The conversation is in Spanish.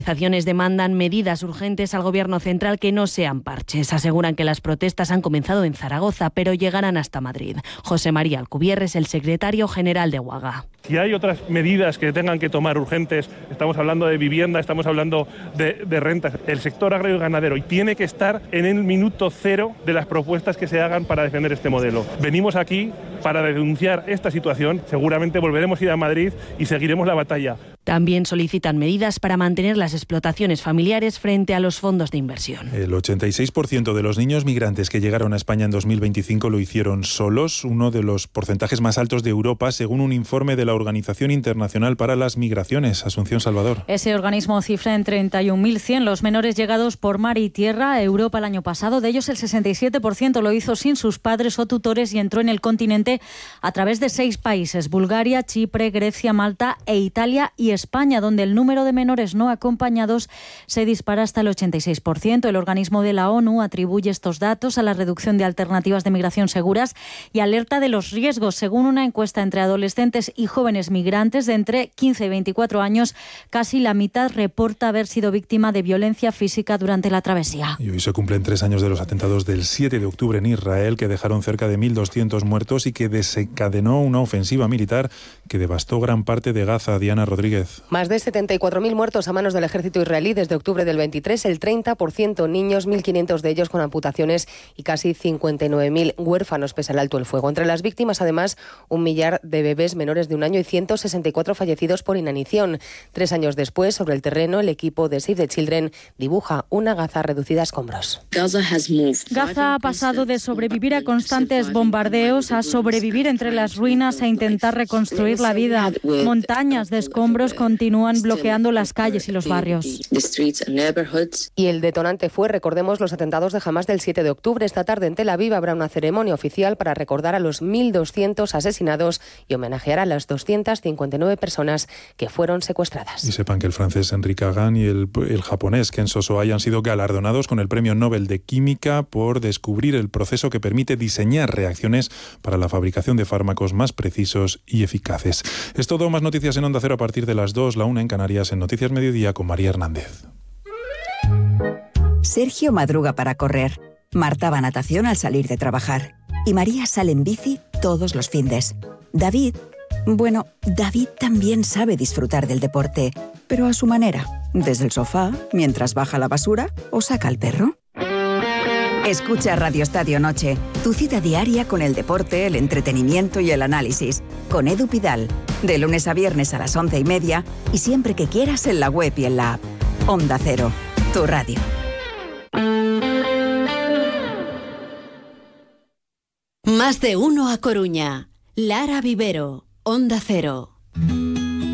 Organizaciones demandan medidas urgentes al Gobierno central que no sean parches. Aseguran que las protestas han comenzado en Zaragoza, pero llegarán hasta Madrid. José María Alcubierre es el secretario general de UAGA. Si hay otras medidas que tengan que tomar urgentes, estamos hablando de vivienda, estamos hablando de rentas, el sector agrario y ganadero, y tiene que estar en el minuto cero de las propuestas que se hagan para defender este modelo. Venimos aquí para denunciar esta situación, seguramente volveremos a ir a Madrid y seguiremos la batalla. También solicitan medidas para mantener las explotaciones familiares frente a los fondos de inversión. El 86% de los niños migrantes que llegaron a España en 2025 lo hicieron solos, uno de los porcentajes más altos de Europa, según un informe de la Organización Internacional para las Migraciones. Asunción Salvador. Ese organismo cifra en 31.100 los menores llegados por mar y tierra a Europa el año pasado. De ellos, el 67% lo hizo sin sus padres o tutores y entró en el continente a través de 6 países: Bulgaria, Chipre, Grecia, Malta e Italia y España, donde el número de menores no acompañados se dispara hasta el 86%. El organismo de la ONU atribuye estos datos a la reducción de alternativas de migración seguras y alerta de los riesgos. Según una encuesta entre adolescentes y jóvenes migrantes de entre 15 y 24 años, casi la mitad reporta haber sido víctima de violencia física durante la travesía. Y hoy se cumplen 3 años de los atentados del 7 de octubre en Israel, que dejaron cerca de 1.200 muertos y que desencadenó una ofensiva militar que devastó gran parte de Gaza. Diana Rodríguez. Más de 74.000 muertos a manos del ejército israelí desde octubre del 23, el 30% niños, 1.500 de ellos con amputaciones y casi 59.000 huérfanos pese al alto el fuego. Entre las víctimas, además, 1 millar de bebés menores de 1 año y 164 fallecidos por inanición. 3 años después, sobre el terreno, el equipo de Save the Children dibuja una Gaza reducida a escombros. Gaza ha pasado de sobrevivir a constantes bombardeos a sobrevivir entre las ruinas e intentar reconstruir la vida. Montañas de escombros continúan bloqueando las calles y los barrios. Y el detonante fue, recordemos, los atentados de Hamás del 7 de octubre. Esta tarde en Tel Aviv habrá una ceremonia oficial para recordar a los 1.200 asesinados y homenajear a las 259 personas que fueron secuestradas. Y sepan que el francés Enrique Agan y el japonés Ken Sosō han sido galardonados con el Premio Nobel de Química por descubrir el proceso que permite diseñar reacciones para la fabricación de fármacos más precisos y eficaces. Es todo. Más noticias en Onda Cero a partir de las 2, la 1 en Canarias, en Noticias Mediodía con María Hernández. Sergio madruga para correr. Marta va a natación al salir de trabajar. Y María sale en bici todos los findes. David también sabe disfrutar del deporte, pero a su manera. Desde el sofá, mientras baja la basura o saca al perro. Escucha Radio Estadio Noche, tu cita diaria con el deporte, el entretenimiento y el análisis. Con Edu Pidal, de lunes a viernes a las 11:30 y siempre que quieras en la web y en la app. Onda Cero, tu radio. Más de uno a Coruña. Lara Vivero, Onda Cero.